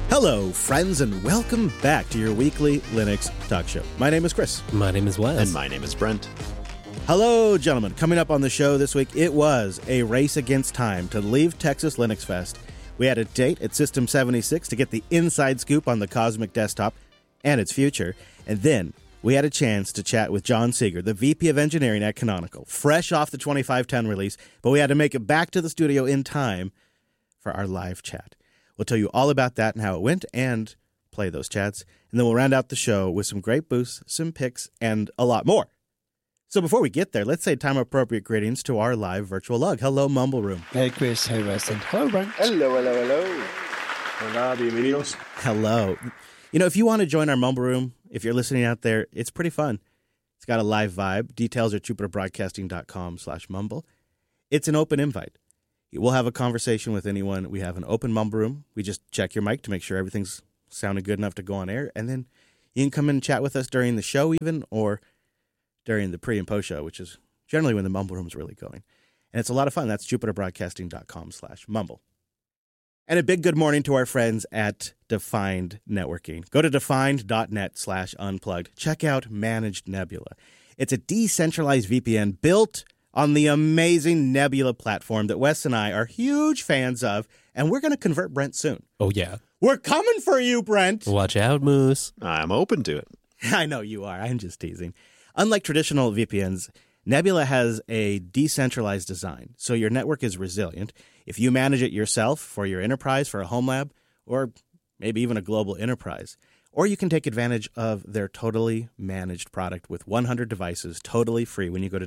Hello, friends, and welcome back to your weekly Linux talk show. My name is Chris. My name is Wes. And my name is Brent. Hello, gentlemen. Coming up on the show this week, it was a race against time to leave Texas Linux Fest. We had a date at System 76 to get the inside scoop on the Cosmic Desktop and its future. And then we had a chance to chat with John Seeger, the VP of Engineering at Canonical, fresh off the 2510 release, but we had to make it back to the studio in time for our live chat. We'll tell you all about that and how it went and play those chats. And then we'll round out the show with some great boosts, some picks, and a lot more. So before we get there, let's say time-appropriate greetings to our live virtual lug. Hello, Mumble Room. Hey, Chris. Hey, Wes. And hello, Brent. Hello. Hola, bienvenidos. Hello. You know, if you want to join our Mumble Room, if you're listening out there, it's pretty fun. It's got a live vibe. Details are jupiterbroadcasting.com/mumble. It's an open invite. We'll have a conversation with anyone. We have an open Mumble Room. We just check your mic to make sure everything's sounding good enough to go on air. And then you can come in and chat with us during the show even, or during the pre and post show, which is generally when the Mumble Room is really going. And it's a lot of fun. That's jupiterbroadcasting.com/mumble. And a big good morning to our friends at Defined Networking. Go to defined.net/unplugged. Check out Managed Nebula. It's a decentralized VPN built on the amazing Nebula platform that Wes and I are huge fans of, and we're going to convert Brent soon. Oh, yeah. We're coming for you, Brent. Watch out, Moose. I'm open to it. I know you are. I'm just teasing. Unlike traditional VPNs, Nebula has a decentralized design, so your network is resilient. If you manage it yourself for your enterprise, for a home lab, or maybe even a global enterprise, or you can take advantage of their totally managed product with 100 devices totally free when you go to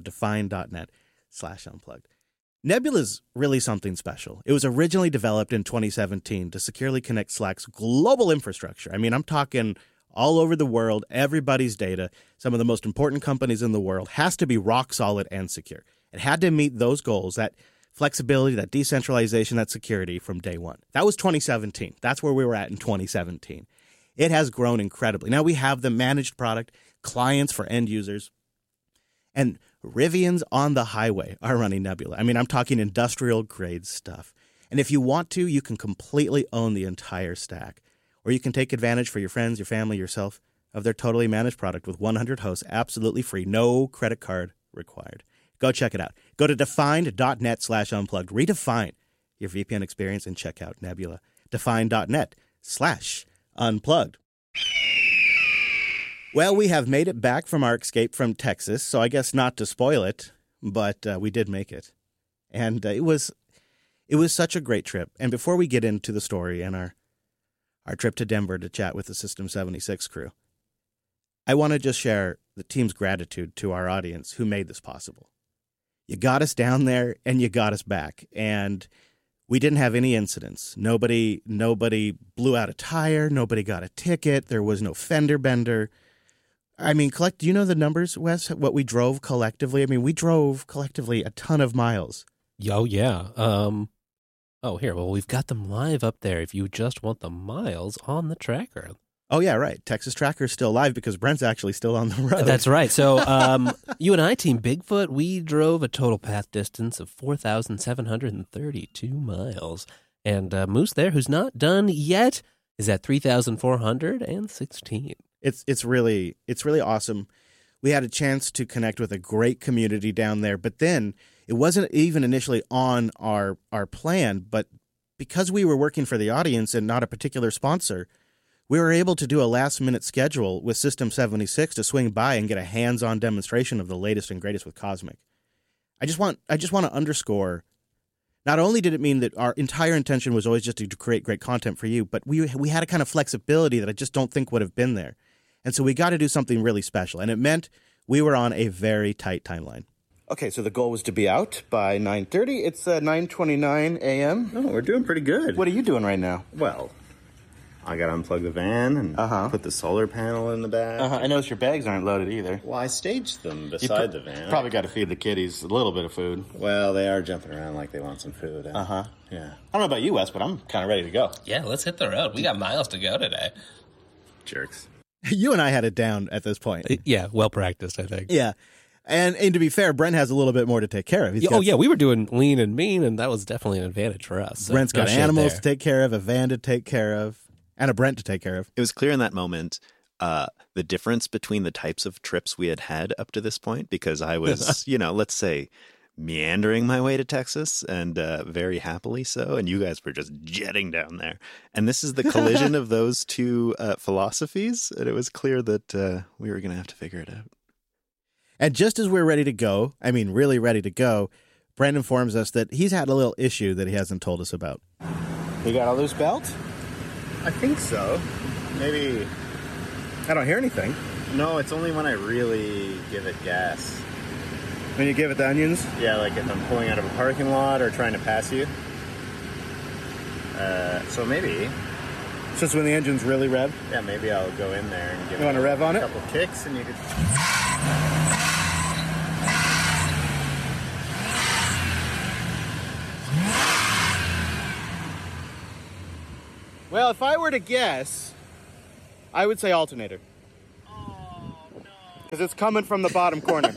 define.net/unplugged. Nebula is really something special. It was originally developed in 2017 to securely connect Slack's global infrastructure. I mean, I'm talking all over the world, everybody's data, some of the most important companies in the world, has to be rock solid and secure. It had to meet those goals, that flexibility, that decentralization, that security from day one. That was 2017. That's where we were at in 2017. It has grown incredibly. Now we have the managed product, clients for end users, and Rivians on the highway are running Nebula. I mean, I'm talking industrial grade stuff. And if you want to, you can completely own the entire stack. Or you can take advantage for your friends, your family, yourself, of their totally managed product with 100 hosts, absolutely free, no credit card required. Go check it out. Go to defined.net/unplugged. Redefine your VPN experience and check out Nebula. Defined.net/unplugged. Well, we have made it back from our escape from Texas, so I guess not to spoil it, but we did make it. And it was such a great trip. And before we get into the story and our trip to Denver to chat with the System 76 crew, I want to just share the team's gratitude to our audience who made this possible. You got us down there and you got us back, and we didn't have any incidents. Nobody blew out a tire. Nobody got a ticket. There was no fender bender. I mean, do you know the numbers, Wes, what we drove collectively? I mean, we drove collectively a ton of miles. Oh, yeah. Here, well, we've got them live up there if you just want the miles on the tracker. Oh, yeah, right. Texas Tracker's still live because Brent's actually still on the road. That's right. So you and I, Team Bigfoot, we drove a total path distance of 4,732 miles. And Moose there, who's not done yet, is at 3,416. It's really awesome. We had a chance to connect with a great community down there, but then it wasn't even initially on our plan, but because we were working for the audience and not a particular sponsor, we were able to do a last-minute schedule with System 76 to swing by and get a hands-on demonstration of the latest and greatest with Cosmic. I just want to underscore, not only did it mean that our entire intention was always just to create great content for you, but we had a kind of flexibility that I just don't think would have been there. And so we got to do something really special, and it meant we were on a very tight timeline. Okay, so the goal was to be out by 9:30. It's 9:29 a.m. Oh, we're doing pretty good. What are you doing right now? Well, I got to unplug the van and put the solar panel in the back. I noticed your bags aren't loaded either. Well, I staged them beside the van. Probably got to feed the kitties a little bit of food. Well, they are jumping around like they want some food. Yeah. I don't know about you, Wes, but I'm kind of ready to go. Yeah, let's hit the road. We got miles to go today. Jerks. You and I had it down at this point. Yeah, well practiced, I think. Yeah. And to be fair, Brent has a little bit more to take care of. We were doing lean and mean, and that was definitely an advantage for us. So Brent's got animals to take care of, a van to take care of. and a Brent to take care of. It was clear in that moment the difference between the types of trips we had up to this point, because I was, let's say, meandering my way to Texas, and very happily so, and you guys were just jetting down there. And this is the collision of those two philosophies, and it was clear that we were going to have to figure it out. And just as we're ready to go, I mean really ready to go, Brent informs us that he's had a little issue that he hasn't told us about. You got a loose belt? I think so. Maybe. I don't hear anything. No, it's only when I really give it gas. When you give it the onions? Yeah, like if I'm pulling out of a parking lot or trying to pass you. So maybe. It's just when the engine's really revved? Yeah, maybe I'll go in there and give You want to rev on a it? couple kicks and you could... Well, if I were to guess, I would say alternator. Oh, no. Because it's coming from the bottom corner.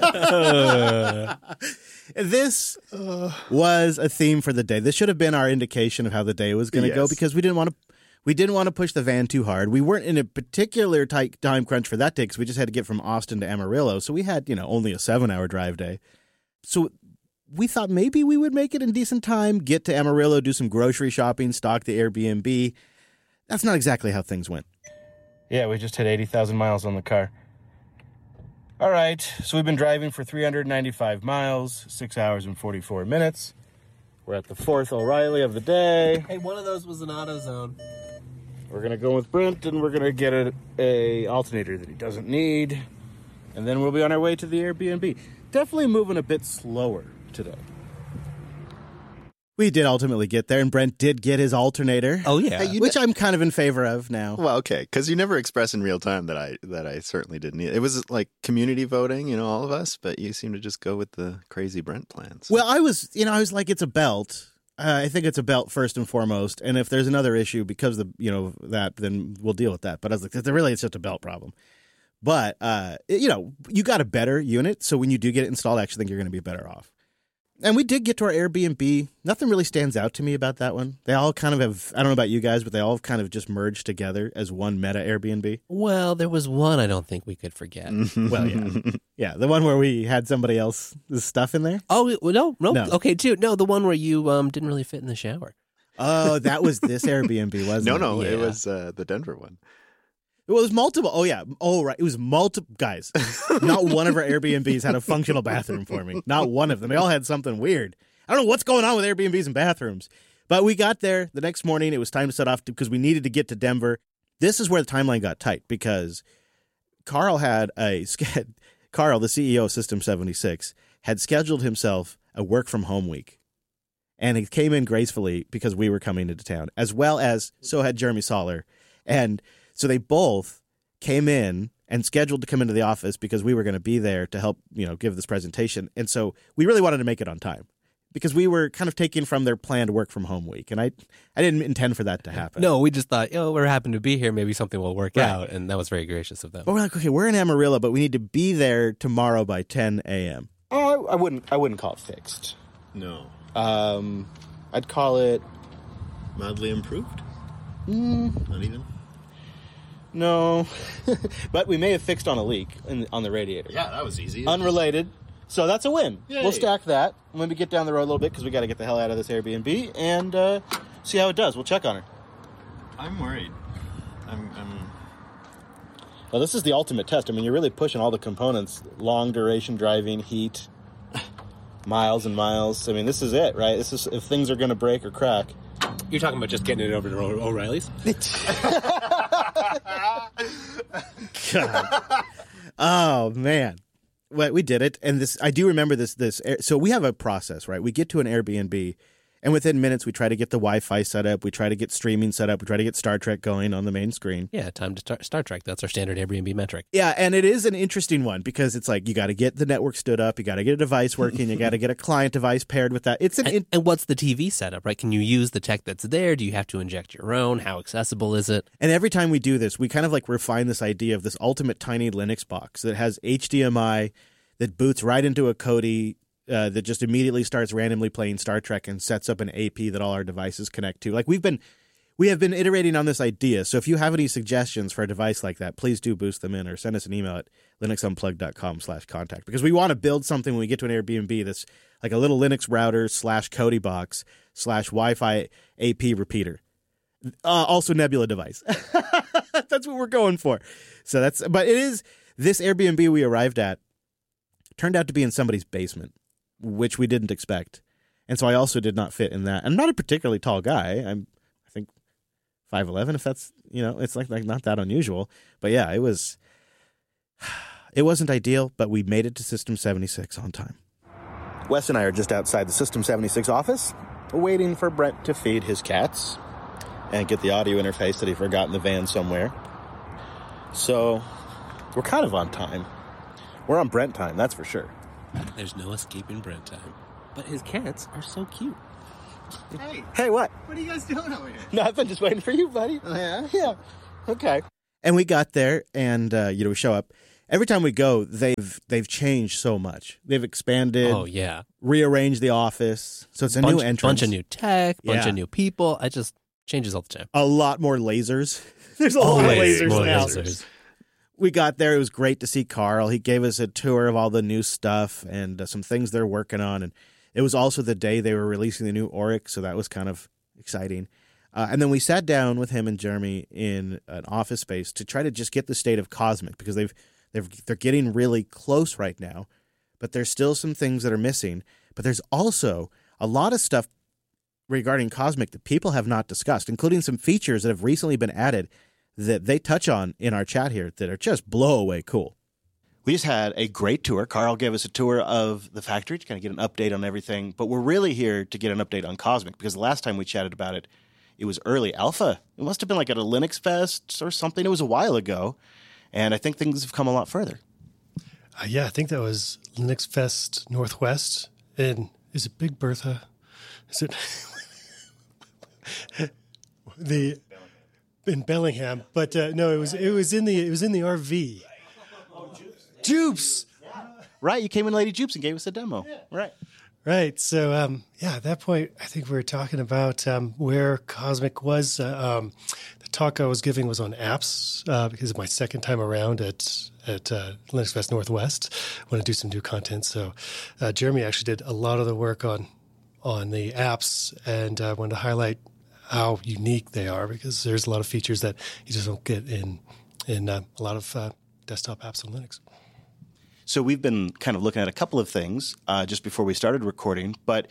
This was a theme for the day. This should have been our indication of how the day was going to go, because we didn't want to push the van too hard. We weren't in a particular tight time crunch for that day because we just had to get from Austin to Amarillo. So we had, only a 7-hour drive day. So we thought maybe we would make it in decent time, get to Amarillo, do some grocery shopping, stock the Airbnb. That's not exactly how things went. Yeah, we just hit 80,000 miles on the car. All right, so we've been driving for 395 miles, 6 hours and 44 minutes. We're at the 4th O'Reilly of the day. Hey, one of those was an AutoZone. We're going to go with Brent, and we're going to get a alternator that he doesn't need. And then we'll be on our way to the Airbnb. Definitely moving a bit slower today. We did ultimately get there, and Brent did get his alternator. Oh, yeah. Which I'm kind of in favor of now. Well, okay, because you never express in real time that I certainly didn't. It was like community voting, all of us, but you seem to just go with the crazy Brent plans. Well, I was like, it's a belt. I think it's a belt first and foremost, and if there's another issue because of that, then we'll deal with that. But I was like, really, it's just a belt problem. But you got a better unit, so when you do get it installed, I actually think you're going to be better off. And we did get to our Airbnb. Nothing really stands out to me about that one. They all kind of have, I don't know about you guys, but they all kind of just merged together as one meta Airbnb. Well, there was one I don't think we could forget. Well, yeah. Yeah, the one where we had somebody else's stuff in there. Oh, no. No. Okay, too. No, the one where you didn't really fit in the shower. Oh, that was this Airbnb, wasn't it? No, Yeah. it was the Denver one. It was multiple. Oh, yeah. Oh, right. It was multiple. Guys, not one of our Airbnbs had a functional bathroom for me. Not one of them. They all had something weird. I don't know what's going on with Airbnbs and bathrooms. But we got there the next morning. It was time to set off because we needed to get to Denver. This is where the timeline got tight because Carl, the CEO of System 76, had scheduled himself a work-from-home week. And he came in gracefully because we were coming into town, as well as so had Jeremy Soller. And so they both came in and scheduled to come into the office because we were going to be there to help, give this presentation. And so we really wanted to make it on time because we were kind of taking from their planned work from home week. And I didn't intend for that to happen. No, we just thought, we're happy to be here. Maybe something will work out. And that was very gracious of them. But we're like, okay, we're in Amarillo, but we need to be there tomorrow by 10 a.m. Oh, I wouldn't call it fixed. No. I'd call it Mildly improved? Not even? No, but we may have fixed on a leak on the radiator. Yeah, that was easy. Unrelated. So that's a win. Yay. We'll stack that when we get down the road a little bit because we got to get the hell out of this Airbnb and see how it does. We'll check on her. I'm worried. Well, this is the ultimate test. I mean, you're really pushing all the components. Long duration driving, heat, miles and miles. I mean, this is it, right? This is if things are going to break or crack. You're talking about just getting it over to O'Reilly's? God. Oh, man. Well, we did it. And I do remember this. So we have a process, right? We get to an Airbnb, and within minutes, we try to get the Wi-Fi set up. We try to get streaming set up. We try to get Star Trek going on the main screen. Yeah, time to start Star Trek. That's our standard Airbnb metric. Yeah, and it is an interesting one because it's like you got to get the network stood up. You got to get a device working. You got to get a client device paired with that. And what's the TV setup, right? Can you use the tech that's there? Do you have to inject your own? How accessible is it? And every time we do this, we kind of like refine this idea of this ultimate tiny Linux box that has HDMI that boots right into a Kodi that just immediately starts randomly playing Star Trek and sets up an AP that all our devices connect to. Like we've been we have been iterating on this idea. So if you have any suggestions for a device like that, please do boost them in or send us an email at linuxunplugged.com/contact, because we want to build something when we get to an Airbnb that's like a little Linux router /Kodi box /Wi-Fi AP repeater. Also Nebula device. That's what we're going for. But it is, this Airbnb we arrived at turned out to be in somebody's basement, which we didn't expect. And so I also did not fit in that. I'm not a particularly tall guy. I think 5'11", if that's, it's like not that unusual. But yeah, it wasn't ideal, but we made it to System 76 on time. Wes and I are just outside the System 76 office, waiting for Brent to feed his cats and get the audio interface that he forgot in the van somewhere. So we're kind of on time. We're on Brent time, that's for sure. There's no escaping Brent time. But his cats are so cute. Hey, what? What are you guys doing over here? Nothing, just waiting for you, buddy. Oh, yeah? Yeah. Okay. And we got there, and we show up. Every time we go, they've changed so much. They've expanded. Oh, yeah. Rearranged the office. So it's a new entrance. Bunch of new tech, bunch of new people. It just changes all the time. A lot more lasers. There's a lot of lasers now. Lasers. We got there. It was great to see Carl. He gave us a tour of all the new stuff and some things they're working on. And it was also the day they were releasing the new Oryx, so that was kind of exciting. And then we sat down with him and Jeremy in an office space to try to just get the state of Cosmic, because they're getting really close right now, but there's still some things that are missing. But there's also a lot of stuff regarding Cosmic that people have not discussed, including some features that have recently been added that they touch on in our chat here that are just blow away cool. We just had a great tour. Carl gave us a tour of the factory to kind of get an update on everything, but we're really here to get an update on Cosmic, because the last time we chatted about it, it was early alpha. It must have been like at a Linux Fest or something. It was a while ago, and I think things have come a lot further. Yeah, I think that was Linux Fest Northwest. And is it Big Bertha? Is it in Bellingham? But no, it was in the RV. Jupes, right? You came in, Lady Jupes, and gave us a demo, right? Right. So, at that point, I think we were talking about where Cosmic was. The talk I was giving was on apps because it's my second time around at Linux Fest Northwest. I want to do some new content. So, Jeremy actually did a lot of the work on the apps, and I wanted to highlight how unique they are, because there's a lot of features that you just don't get in a lot of desktop apps on Linux. So we've been kind of looking at a couple of things just before we started recording, but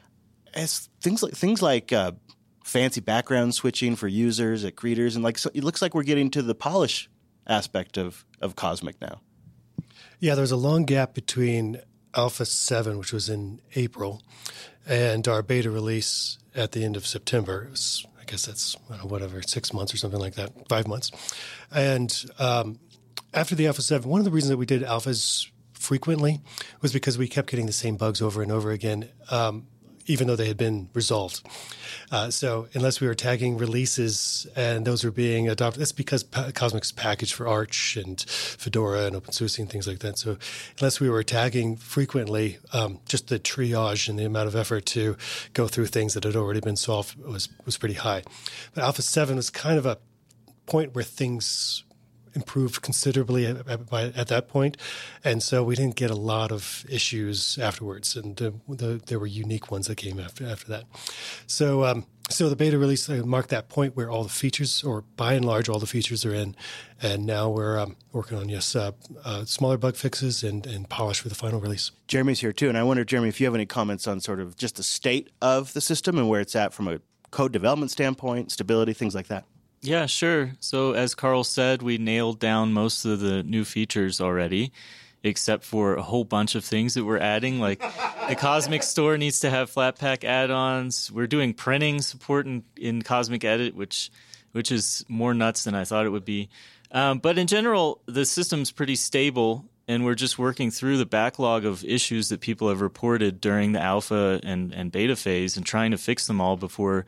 as things like fancy background switching for users at greeters, and so it looks like we're getting to the polish aspect of Cosmic now. Yeah, there's a long gap between Alpha 7, which was in April, and our beta release at the end of September. I guess that's 6 months or something like that, 5 months, and after the Alpha 7, one of the reasons that we did alphas frequently was because we kept getting the same bugs over and over again, even though they had been resolved. So unless we were tagging releases and those were being adopted, that's because Cosmic's packaged for Arch and Fedora and OpenSUSE and things like that. So unless we were tagging frequently, just the triage and the amount of effort to go through things that had already been solved was pretty high. But Alpha 7 was kind of a point where things improved considerably at that point, and so we didn't get a lot of issues afterwards, and there were unique ones that came after that. So the beta release marked that point where all the features, or by and large all the features, are in, and now we're working on smaller bug fixes and polish for the final release. Jeremy's here too, and I wonder, Jeremy, if you have any comments on sort of just the state of the system and where it's at from a code development standpoint, stability, things like that. Yeah, sure. So as Carl said, we nailed down most of the new features already, except for a whole bunch of things that we're adding. Like the Cosmic Store needs to have Flatpak add-ons. We're doing printing support in Cosmic Edit, which is more nuts than I thought it would be. But in general, the system's pretty stable, and we're just working through the backlog of issues that people have reported during the alpha and beta phase and trying to fix them all before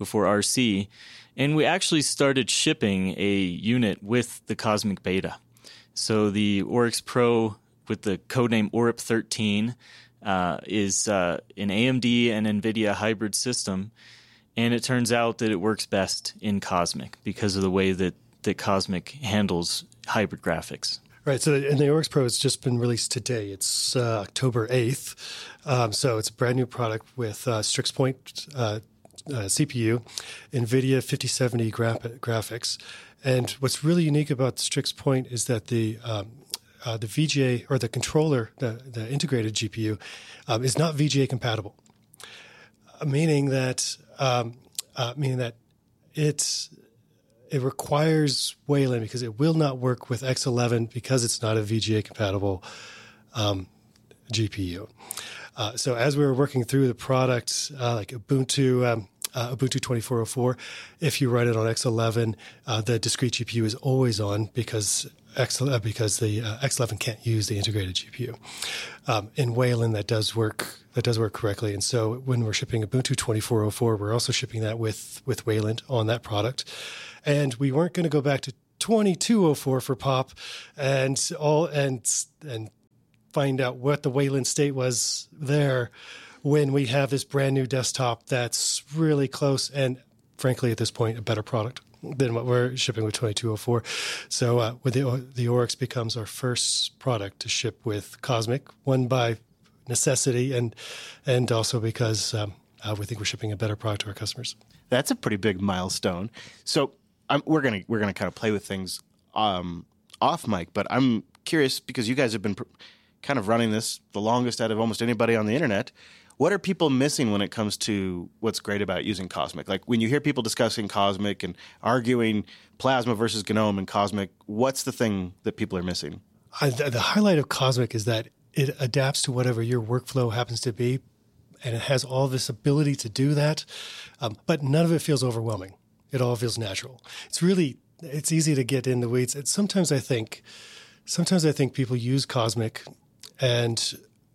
RC. And we actually started shipping a unit with the Cosmic Beta. So the Oryx Pro with the codename ORIP 13 is an AMD and NVIDIA hybrid system. And it turns out that it works best in Cosmic because of the way that Cosmic handles hybrid graphics. Right. So, and the Aurix Pro has just been released today. It's October 8th. So it's a brand new product with Strix Point CPU, NVIDIA 5070 graphics. And what's really unique about the Strix Point is that the VGA, or the controller, the integrated GPU, is not VGA compatible, meaning that it requires Wayland because it will not work with X11 because it's not a VGA compatible GPU. So as we were working through the product, like Ubuntu 2404, if you run it on X11, the discrete GPU is always on because the X11 can't use the integrated GPU. In Wayland, that does work correctly. And so when we're shipping Ubuntu 2404, we're also shipping that with Wayland on that product. And we weren't going to go back to 2204 for Pop and find out what the Wayland state was there when we have this brand new desktop that's really close and, frankly, at this point, a better product than what we're shipping with 2204. So the Aurix becomes our first product to ship with Cosmic, one by necessity and also because we think we're shipping a better product to our customers. That's a pretty big milestone. So we're gonna kind of play with things off mic, but I'm curious because you guys have been kind of running this the longest out of almost anybody on the internet. What are people missing when it comes to what's great about using Cosmic? Like when you hear people discussing Cosmic and arguing Plasma versus GNOME and Cosmic, what's the thing that people are missing? The highlight of Cosmic is that it adapts to whatever your workflow happens to be, and it has all this ability to do that, but none of it feels overwhelming. It all feels natural. It's easy to get in the weeds. And sometimes I think people use Cosmic and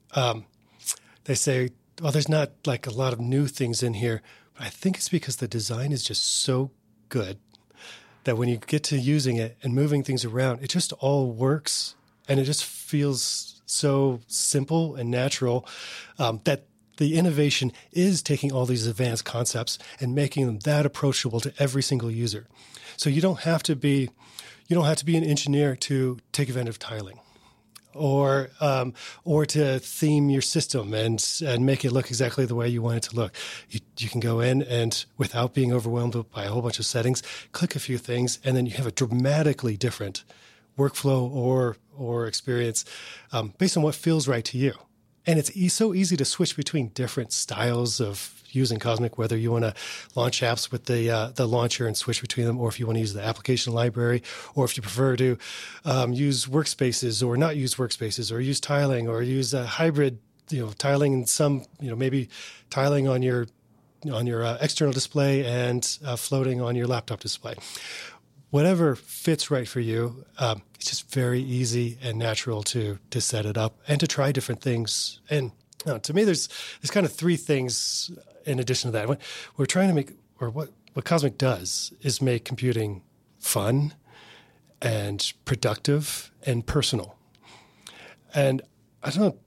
they say, well, there's not like a lot of new things in here. But I think it's because the design is just so good that when you get to using it and moving things around, it just all works and it just feels so simple and natural that the innovation is taking all these advanced concepts and making them that approachable to every single user. So you don't have to be an engineer to take advantage of tiling, or to theme your system and make it look exactly the way you want it to look. You can go in and, without being overwhelmed by a whole bunch of settings, click a few things, and then you have a dramatically different workflow or experience based on what feels right to you. And it's so easy to switch between different styles of using Cosmic, whether you want to launch apps with the launcher and switch between them, or if you want to use the application library, or if you prefer to use workspaces or not use workspaces, or use tiling, or use a hybrid, tiling and some, maybe tiling on your external display and floating on your laptop display. Whatever fits right for you, it's just very easy and natural to set it up and to try different things. And to me, there's kind of three things in addition to that. What we're trying to make, or what Cosmic does, is make computing fun and productive and personal. And I don't know,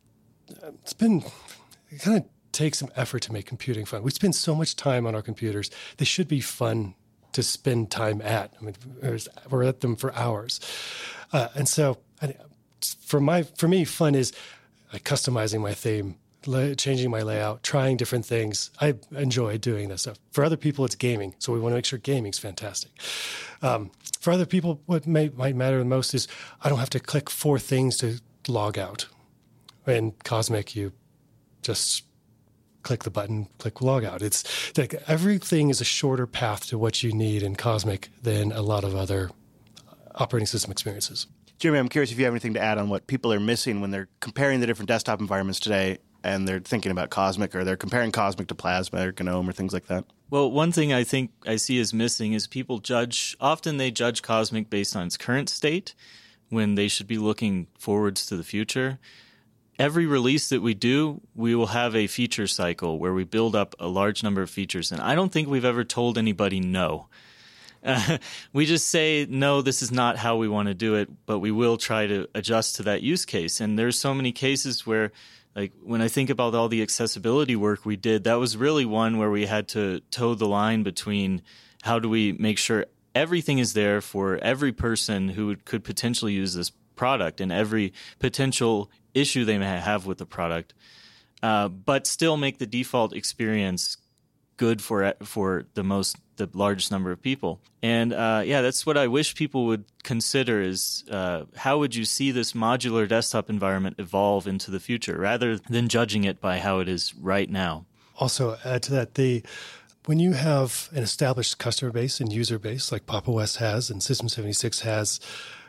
it kind of takes some effort to make computing fun. We spend so much time on our computers. They should be fun to spend time at. I mean, we're at them for hours. And so for me, fun is customizing my theme, changing my layout, trying different things. I enjoy doing this stuff. For other people, it's gaming. So we want to make sure gaming's fantastic. For other people, what might matter the most is I don't have to click 4 things to log out. In Cosmic, you just click the button, click log out. It's like everything is a shorter path to what you need in Cosmic than a lot of other operating system experiences. Jimmy, I'm curious if you have anything to add on what people are missing when they're comparing the different desktop environments today and they're thinking about Cosmic, or they're comparing Cosmic to Plasma or GNOME or things like that. Well, one thing I think I see as missing is people often they judge Cosmic based on its current state when they should be looking forwards to the future. Every release that we do, we will have a feature cycle where we build up a large number of features. And I don't think we've ever told anybody no. We just say, no, this is not how we want to do it, but we will try to adjust to that use case. And there's so many cases where Like when I think about all the accessibility work we did, that was really one where we had to toe the line between how do we make sure everything is there for every person who could potentially use this product and every potential issue they may have with the product, but still make the default experience good for the largest number of people. And that's what I wish people would consider is how would you see this modular desktop environment evolve into the future rather than judging it by how it is right now. Also, add to that, when you have an established customer base and user base like Pop! OS has and System 76 has,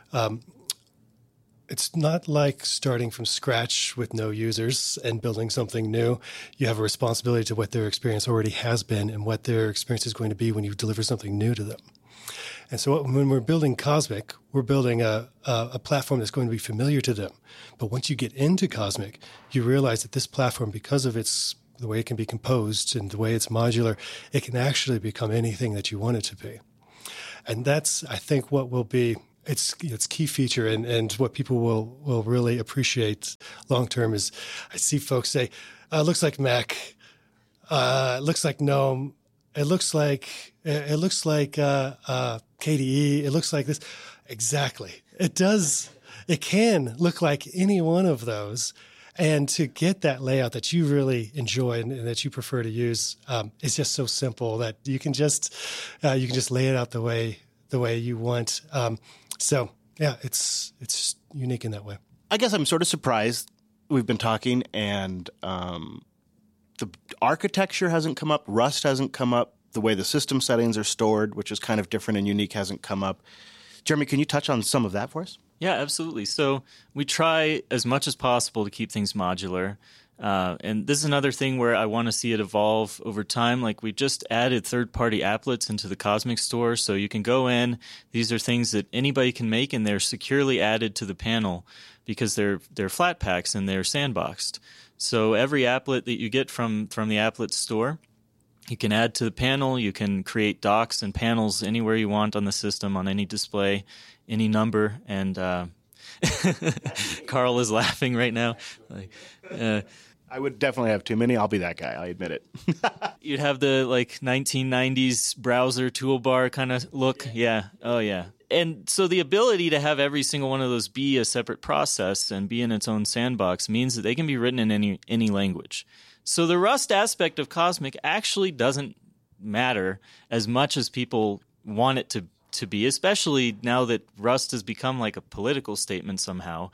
it's not like starting from scratch with no users and building something new. You have a responsibility to what their experience already has been and what their experience is going to be when you deliver something new to them. And so when we're building Cosmic, we're building a platform that's going to be familiar to them. But once you get into Cosmic, you realize that this platform, because of the way it can be composed and the way it's modular, it can actually become anything that you want it to be. And that's, I think, what will be its key feature and what people will really appreciate long term is I see folks say, it looks like Mac, it looks like GNOME, it looks like KDE, it looks like this. Exactly. It does. It can look like any one of those. And to get that layout that you really enjoy and that you prefer to use, is just so simple that you can just lay it out the way you want. So yeah, it's unique in that way. I guess I'm sort of surprised. We've been talking, and the architecture hasn't come up. Rust hasn't come up. The way the system settings are stored, which is kind of different and unique, hasn't come up. Jeremy, can you touch on some of that for us? Yeah, absolutely. So we try as much as possible to keep things modular. And this is another thing where I want to see it evolve over time. Like we just added third-party applets into the Cosmic Store. So you can go in. These are things that anybody can make, and they're securely added to the panel because they're flat packs and they're sandboxed. So every applet that you get from the applet store, you can add to the panel. You can create docks and panels anywhere you want on the system, on any display, any number. And Carl is laughing right now. I would definitely have too many. I'll be that guy. I admit it. You'd have the 1990s browser toolbar kind of look. Yeah. Oh, yeah. And so the ability to have every single one of those be a separate process and be in its own sandbox means that they can be written in any language. So the Rust aspect of Cosmic actually doesn't matter as much as people want it to be, especially now that Rust has become like a political statement somehow.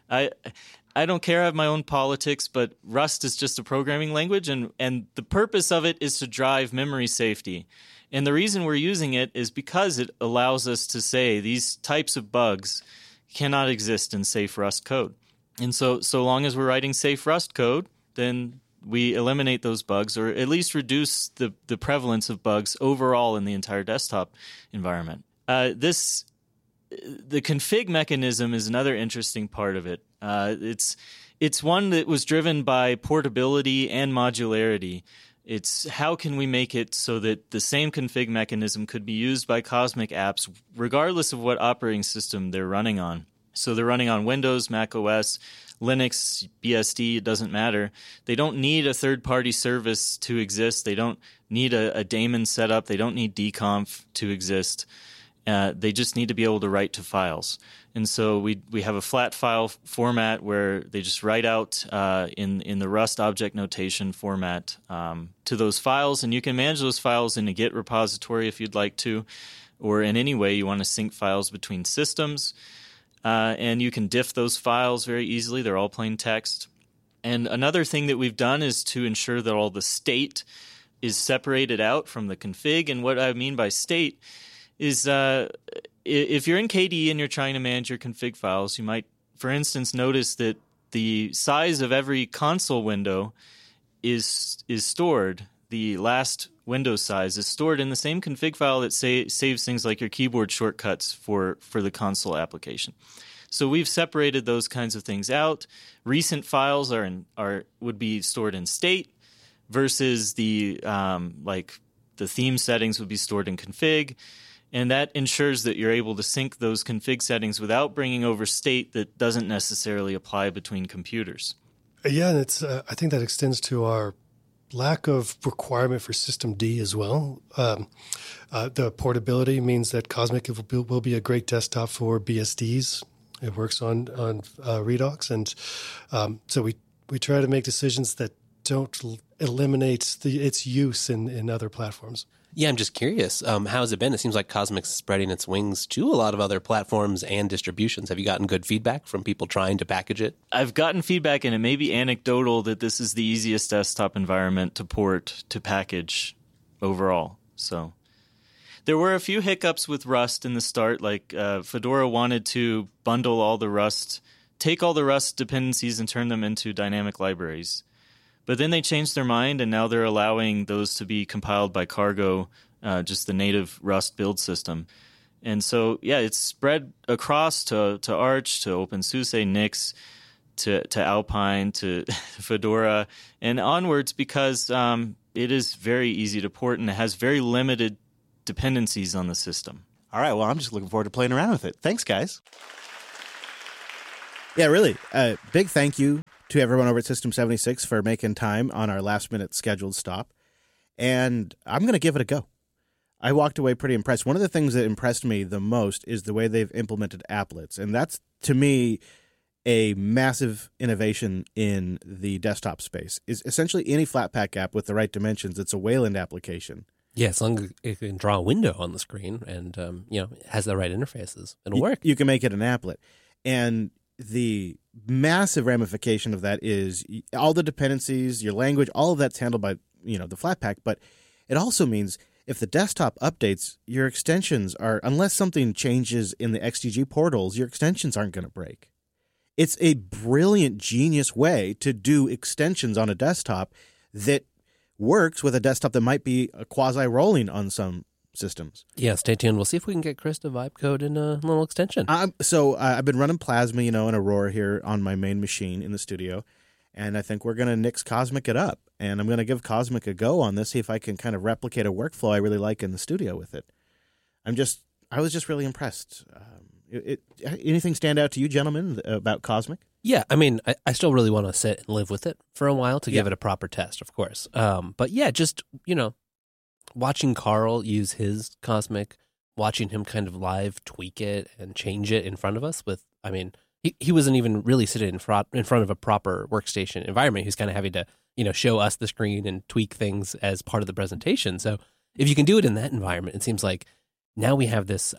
I don't care. I have my own politics, but Rust is just a programming language, and the purpose of it is to drive memory safety. And the reason we're using it is because it allows us to say these types of bugs cannot exist in safe Rust code. And so long as we're writing safe Rust code, then we eliminate those bugs, or at least reduce the prevalence of bugs overall in the entire desktop environment. The config mechanism is another interesting part of it. It's one that was driven by portability and modularity. It's how can we make it so that the same config mechanism could be used by Cosmic apps regardless of what operating system they're running on. So they're running on Windows, Mac OS, Linux, BSD, it doesn't matter. They don't need a third-party service to exist. They don't need a daemon setup. They don't need dconf to exist. They just need to be able to write to files. And so we have a flat file format where they just write out in the Rust object notation format to those files. And you can manage those files in a Git repository if you'd like to, or in any way you want to sync files between systems. And you can diff those files very easily. They're all plain text. And another thing that we've done is to ensure that all the state is separated out from the config. And what I mean by state is if you're in KDE and you're trying to manage your config files, you might, for instance, notice that the size of every console window is stored. The last window size is stored in the same config file that saves things like your keyboard shortcuts for the console application. So we've separated those kinds of things out. Recent files would be stored in state versus the theme settings would be stored in config. And that ensures that you're able to sync those config settings without bringing over state that doesn't necessarily apply between computers. Yeah, and it's I think that extends to our lack of requirement for System D as well. The portability means that Cosmic will be a great desktop for BSDs. It works on Redux, and so we try to make decisions that don't eliminate its use in other platforms. Yeah, I'm just curious. How has it been? It seems like Cosmic's spreading its wings to a lot of other platforms and distributions. Have you gotten good feedback from people trying to package it? I've gotten feedback, and it may be anecdotal, that this is the easiest desktop environment to port to package overall. So there were a few hiccups with Rust in the start. Like Fedora wanted to bundle all the Rust, take all the Rust dependencies and turn them into dynamic libraries. But then they changed their mind, and now they're allowing those to be compiled by Cargo, just the native Rust build system. And so, yeah, it's spread across to Arch, to OpenSUSE, Nix, to Alpine, to Fedora, and onwards, because it is very easy to port, and it has very limited dependencies on the system. All right, well, I'm just looking forward to playing around with it. Thanks, guys. Yeah, really. Big thank you to everyone over at System 76 for making time on our last-minute scheduled stop. And I'm going to give it a go. I walked away pretty impressed. One of the things that impressed me the most is the way they've implemented applets. And that's, to me, a massive innovation in the desktop space. Is essentially any Flatpak app with the right dimensions. It's a Wayland application. Yeah, as long as it can draw a window on the screen and it has the right interfaces, it'll work. You can make it an applet. And the massive ramification of that is all the dependencies, your language, all of that's handled by the Flatpak. But it also means if the desktop updates, your extensions are, unless something changes in the XDG portals, your extensions aren't going to break. It's a brilliant, genius way to do extensions on a desktop that works with a desktop that might be a quasi-rolling on some systems. Yeah, stay tuned. We'll see if we can get Chris to vibe code in a little extension. I've been running Plasma, in Aurora here on my main machine in the studio, and I think we're going to Nix Cosmic it up, and I'm going to give Cosmic a go on this, see if I can kind of replicate a workflow I really like in the studio with it. I was just really impressed. Anything stand out to you, gentlemen, about Cosmic? Yeah, I mean, I still really want to sit and live with it for a while to give it a proper test, of course. But yeah, just, watching Carl use his Cosmic, watching him kind of live tweak it and change it in front of us he wasn't even really sitting in front of a proper workstation environment. He was kind of having to, show us the screen and tweak things as part of the presentation. So if you can do it in that environment, it seems like now we have this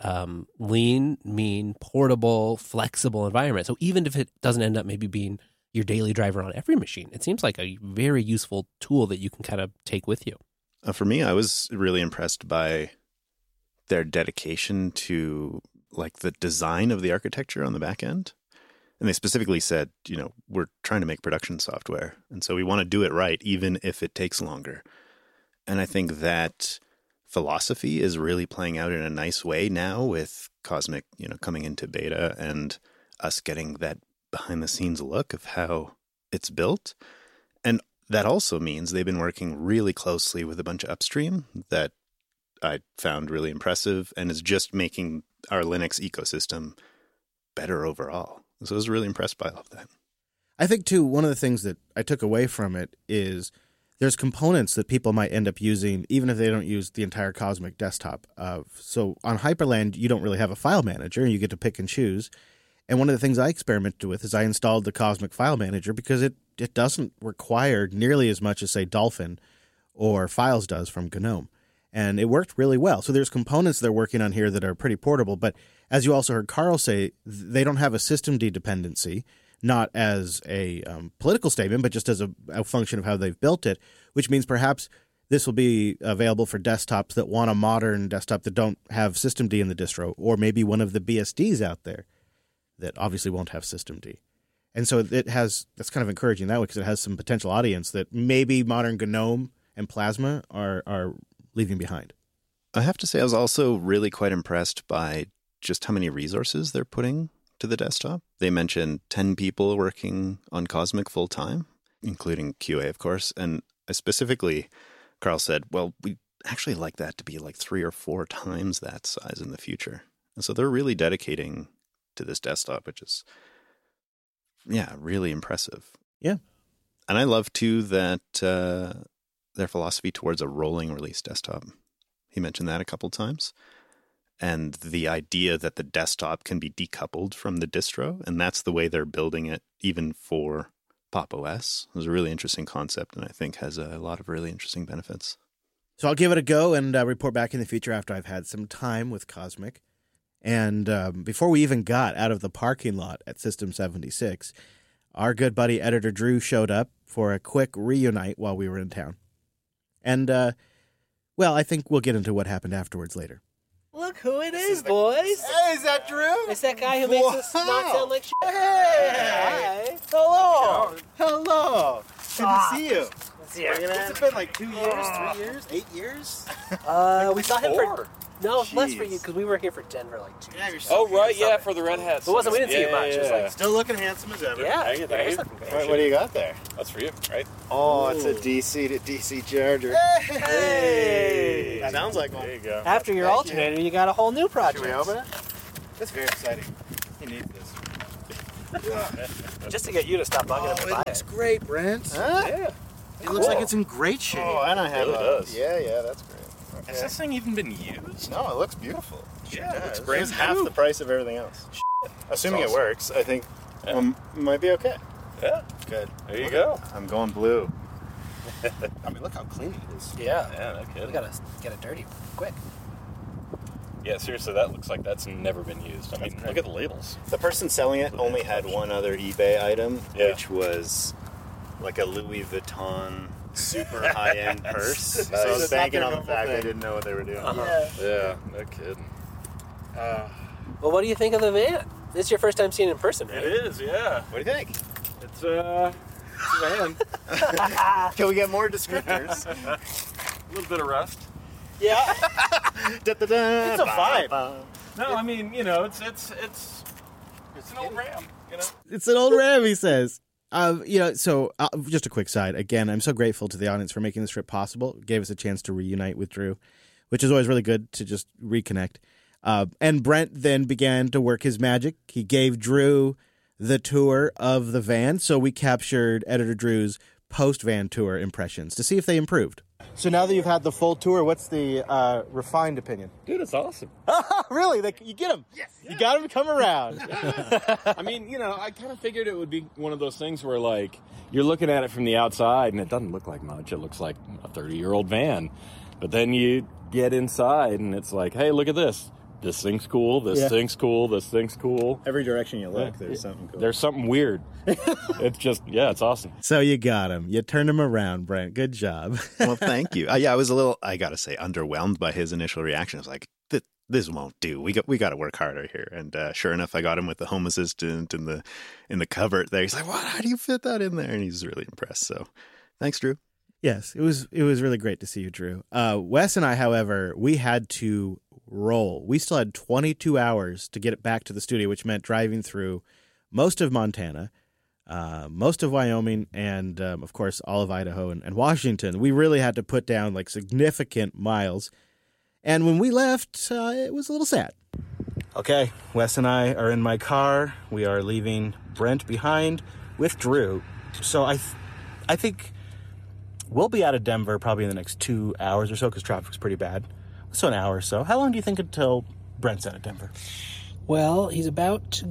lean, mean, portable, flexible environment. So even if it doesn't end up maybe being your daily driver on every machine, it seems like a very useful tool that you can kind of take with you. For me, I was really impressed by their dedication to the design of the architecture on the back end. And they specifically said, we're trying to make production software. And so we want to do it right, even if it takes longer. And I think that philosophy is really playing out in a nice way now with Cosmic, coming into beta and us getting that behind the scenes look of how it's built. And that also means they've been working really closely with a bunch of upstream that I found really impressive and is just making our Linux ecosystem better overall. So I was really impressed by all of that. I think, too, one of the things that I took away from it is there's components that people might end up using even if they don't use the entire Cosmic desktop. So on Hyperland, you don't really have a file manager, and you get to pick and choose. And one of the things I experimented with is I installed the Cosmic File Manager because it doesn't require nearly as much as, say, Dolphin or Files does from GNOME. And it worked really well. So there's components they're working on here that are pretty portable. But as you also heard Carl say, they don't have a systemd dependency, not as a political statement, but just as a function of how they've built it, which means perhaps this will be available for desktops that want a modern desktop that don't have systemd in the distro, or maybe one of the BSDs out there that obviously won't have systemd. And so that's kind of encouraging that way because it has some potential audience that maybe modern GNOME and Plasma are leaving behind. I have to say I was also really quite impressed by just how many resources they're putting to the desktop. They mentioned 10 people working on Cosmic full time, including QA, of course. And specifically, Carl said, well, we actually like that to be 3 or 4 times that size in the future. And so they're really dedicating to this desktop, which is, really impressive. Yeah. And I love, too, that their philosophy towards a rolling release desktop. He mentioned that a couple times. And the idea that the desktop can be decoupled from the distro, and that's the way they're building it, even for Pop! OS. It was a really interesting concept, and I think has a lot of really interesting benefits. So I'll give it a go and report back in the future after I've had some time with Cosmic. And before we even got out of the parking lot at System 76, our good buddy Editor Drew showed up for a quick reunite while we were in town. And, well, I think we'll get into what happened afterwards later. Look who it is, boys. Hey, is that Drew? It's that guy who makes us not sound like shit. Hey! Hi. Hello! Hello! Good to see you. What's It's been like 2 years, 3 years, 8 years? We saw him for... Four. No, less for Jeez. you, because we were here for Denver like 2 Yeah, years. you're so Oh, right, handsome. yeah, for the Red Hats. It wasn't, we didn't see you much. It was like, Still looking handsome as ever. yeah. Thank you, thank you. looking great. What do you got there? That's for you, right? Oh, it's a DC to DC charger. Hey! That sounds like one. There you go. After your Thank alternator, you got a whole new project. Should we open it? That's very exciting. He needs this. Just to get you to stop bugging him to buy it. great, Brent. Huh? Yeah. It looks like it's in great shape. Oh, and I have It really does. Yeah, that's great. Okay. Has this thing even been used? No, it looks beautiful. Yeah, it looks It's half the price of everything else. Assuming That's it works, I think it might be okay. Yeah. Good. There you go. I'm going blue. I mean, look how clean it is. Yeah. Yeah, no kidding. We gotta get it dirty quick. Yeah, seriously, that looks like that's never been used. I mean, look at the labels. The person selling it only had one other eBay item, Yeah. which was like a Louis Vuitton super high-end purse. So I was Nice. banking on the fact they didn't know what they were doing. Yeah, no kidding. Well, what do you think of the van? This is your first time seeing it in person, right? It is, yeah. What do you think? It's a van. Can we get more descriptors? A little bit of rust. Yeah. It's a vibe. No, I mean, you know, it's an old Ram, you know. It's an old Ram, he says. So just a quick side. Again, I'm so grateful to the audience for making this trip possible. It gave us a chance to reunite with Drew, which is always really good to just reconnect. And Brent then began to work his magic. He gave Drew the tour of the van, so we captured Editor Drew's post-van tour impressions to see if they improved. So now that you've had the full tour, what's the refined opinion? Dude, it's awesome. Really? You get him. Yes. You got him to come around. I mean, you know, I kind of figured it would be one of those things where, like, you're looking at it from the outside and it doesn't look like much. It looks like a 30-year-old van. But then you get inside and it's like, hey, look at this. This thing's cool. This thing's cool. This thing's cool. Every direction you look, there's something cool. There's something weird. It's just, it's awesome. So you got him. You turned him around, Brent. Good job. Well, thank you. I was a little, I got to say, underwhelmed by his initial reaction. I was like, this won't do. We got to work harder here. And sure enough, I got him with the Home Assistant in the cupboard there. He's like, what? How do you fit that in there? And he's really impressed. So thanks, Drew. Yes, it was really great to see you, Drew. Wes and I, however, we had to roll. We still had 22 hours to get it back to the studio, which meant driving through most of Montana, most of Wyoming, and, of course, all of Idaho and Washington. We really had to put down, like, significant miles. And when we left, it was a little sad. Okay, Wes and I are in my car. We are leaving Brent behind with Drew. So I think we'll be out of Denver probably in the next 2 hours or so because traffic's pretty bad. So an hour or so. How long do you think until Brent's out of Denver? Well, he's about to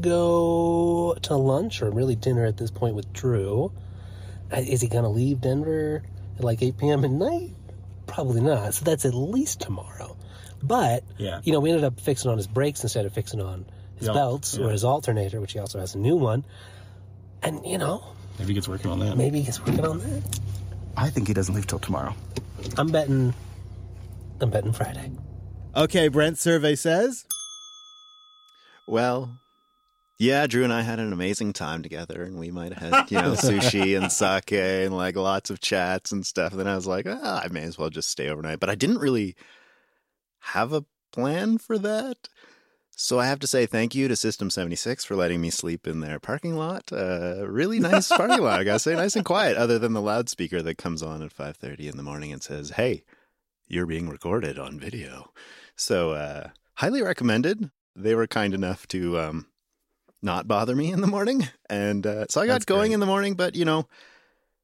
go to lunch or really dinner at this point with Drew. Is he going to leave Denver at like 8 p.m. at night? Probably not. So that's at least tomorrow. But, we ended up fixing on his brakes instead of fixing on his belts or his alternator, which he also has a new one. And, maybe he gets working on that. Maybe he gets working on that. I think he doesn't leave till tomorrow. I'm betting Friday. Okay, Brent's survey says... Well, yeah, Drew and I had an amazing time together, and we might have had, sushi and sake and like lots of chats and stuff. And then I was like, I may as well just stay overnight. But I didn't really have a plan for that. So I have to say thank you to System 76 for letting me sleep in their parking lot. Really nice parking lot, I gotta say, nice and quiet, other than the loudspeaker that comes on at 5:30 in the morning and says, hey, you're being recorded on video. So highly recommended. They were kind enough to not bother me in the morning. And so I got going in the morning, but,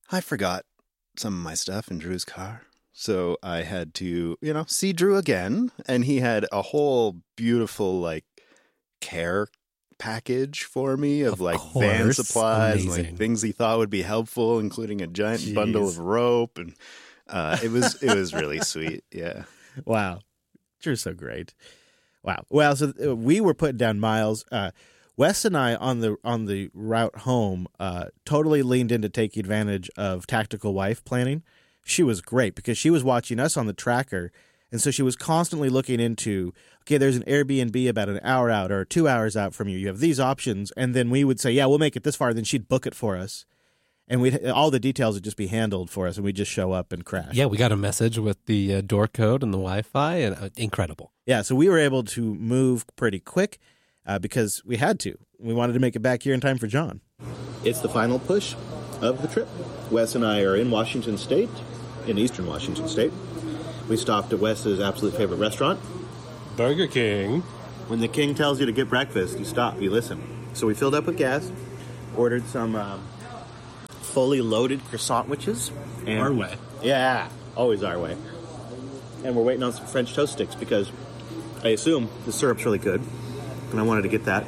I forgot some of my stuff in Drew's car. So I had to, see Drew again. And he had a whole beautiful, care package for me of van supplies, things he thought would be helpful, including a giant bundle of rope. And it was really sweet. Yeah. Wow. Drew's so great. Wow. Well, so we were putting down miles. Wes and I on the route home totally leaned into taking advantage of tactical wife planning. She was great because she was watching us on the tracker, and so she was constantly looking into, okay, there's an Airbnb about an hour out or 2 hours out from you. You have these options, and then we would say, yeah, we'll make it this far. Then she'd book it for us, and all the details would just be handled for us, and we'd just show up and crash. Yeah, we got a message with the door code and the Wi-Fi, and incredible. Yeah, so we were able to move pretty quick. Because we had to. We wanted to make it back here in time for John. It's the final push of the trip. Wes and I are in Washington State, in eastern Washington State. We stopped at Wes's absolute favorite restaurant, Burger King. When the king tells you to get breakfast, you stop, you listen. So we filled up with gas, ordered some fully loaded croissant witches. Our way. Yeah, always our way. And we're waiting on some French toast sticks because I assume the syrup's really good. And I wanted to get that.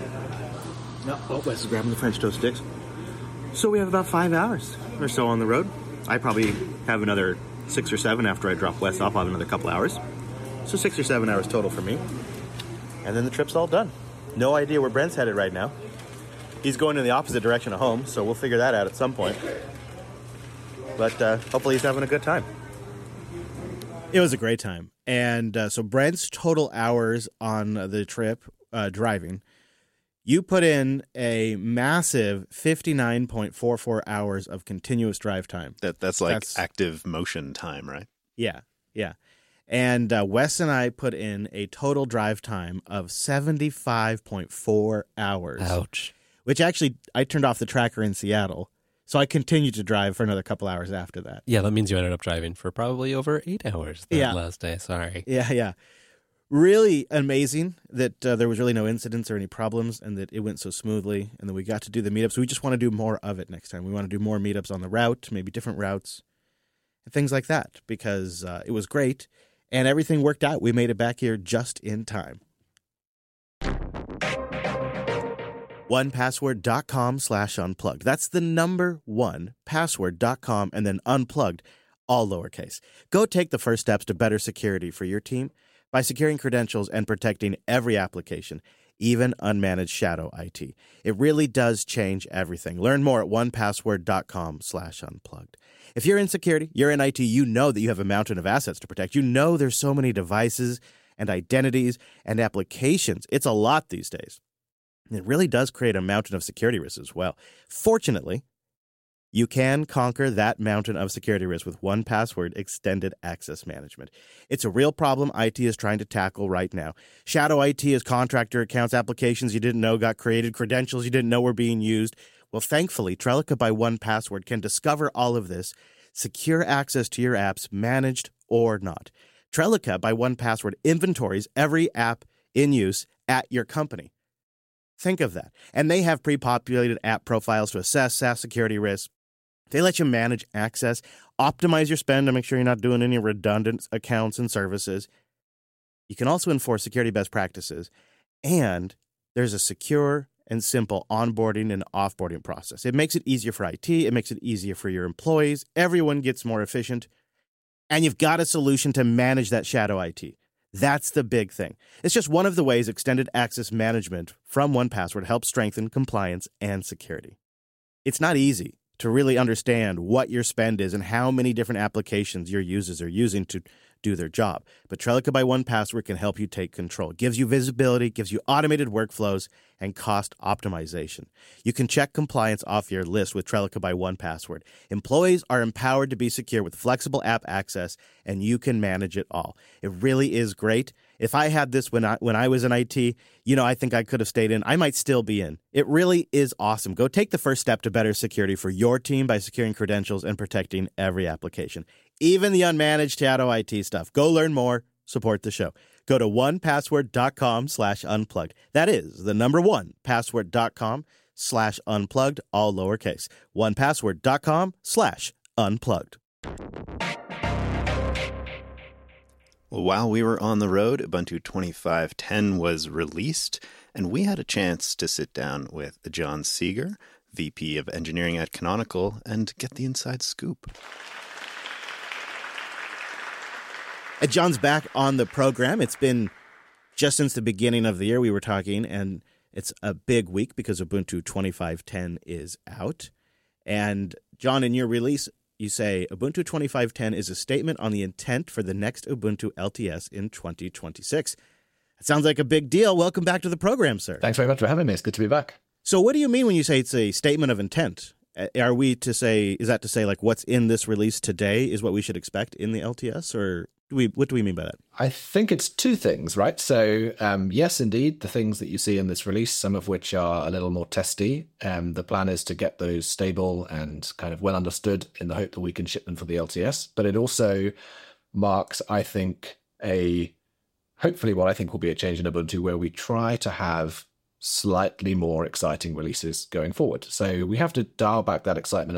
Oh, Wes is grabbing the French toast sticks. So we have about 5 hours or so on the road. I probably have another 6 or 7 after I drop Wes off. I'll have another couple hours. So 6 or 7 hours total for me. And then the trip's all done. No idea where Brent's headed right now. He's going in the opposite direction of home, so we'll figure that out at some point. But hopefully he's having a good time. It was a great time. And so Brent's total hours on the trip driving, you put in a massive 59.44 hours of continuous drive time. That's active motion time, right? Yeah. And Wes and I put in a total drive time of 75.4 hours. Ouch. Which actually, I turned off the tracker in Seattle, so I continued to drive for another couple hours after that. Yeah, that means you ended up driving for probably over 8 hours that last day. Sorry. Yeah. Really amazing that there was really no incidents or any problems and that it went so smoothly and that we got to do the meetups. We just want to do more of it next time. We want to do more meetups on the route, maybe different routes, and things like that because it was great and everything worked out. We made it back here just in time. 1password.com/unplugged. That's the number 1, password.com, and then unplugged, all lowercase. Go take the first steps to better security for your team by securing credentials and protecting every application, even unmanaged shadow IT. It really does change everything. Learn more at 1password.com/unplugged. If you're in security, you're in IT, you know that you have a mountain of assets to protect. You know there's so many devices and identities and applications. It's a lot these days. It really does create a mountain of security risks as well. Fortunately, you can conquer that mountain of security risk with 1Password Extended Access Management. It's a real problem IT is trying to tackle right now. Shadow IT is contractor accounts, applications you didn't know got created, credentials you didn't know were being used. Well, thankfully, Trellica by 1Password can discover all of this, secure access to your apps, managed or not. Trellica by 1Password inventories every app in use at your company. Think of that. And they have pre-populated app profiles to assess SaaS security risks. They let you manage access, optimize your spend to make sure you're not doing any redundant accounts and services. You can also enforce security best practices. And there's a secure and simple onboarding and offboarding process. It makes it easier for IT. It makes it easier for your employees. Everyone gets more efficient. And you've got a solution to manage that shadow IT. That's the big thing. It's just one of the ways extended access management from 1Password helps strengthen compliance and security. It's not easy to really understand what your spend is and how many different applications your users are using to do their job. But Trellica by 1Password can help you take control. It gives you visibility, gives you automated workflows, and cost optimization. You can check compliance off your list with Trellica by 1Password. Employees are empowered to be secure with flexible app access, and you can manage it all. It really is great. If I had this when I was in IT, I think I could have stayed in. I might still be in. It really is awesome. Go take the first step to better security for your team by securing credentials and protecting every application, even the unmanaged shadow IT stuff. Go learn more. Support the show. Go to 1password.com/unplugged. That is the number 1, password.com/unplugged. 1password.com/unplugged, all lowercase. 1password.com/unplugged. Well, while we were on the road, Ubuntu 25.10 was released, and we had a chance to sit down with John Seeger, VP of Engineering at Canonical, and get the inside scoop. John's back on the program. It's been just since the beginning of the year we were talking, and it's a big week because Ubuntu 25.10 is out. And John, in your release, you say Ubuntu 25.10 is a statement on the intent for the next Ubuntu LTS in 2026. That sounds like a big deal. Welcome back to the program, sir. Thanks very much for having me. It's good to be back. So what do you mean when you say it's a statement of intent? Are we to say, is that to say like what's in this release today is what we should expect in the LTS, or what do we mean by that? I think it's two things, right? So, yes, indeed, the things that you see in this release, some of which are a little more testy. The plan is to get those stable and kind of well understood in the hope that we can ship them for the LTS. But it also marks, I think, hopefully what I think will be a change in Ubuntu where we try to have slightly more exciting releases going forward. So we have to dial back that excitement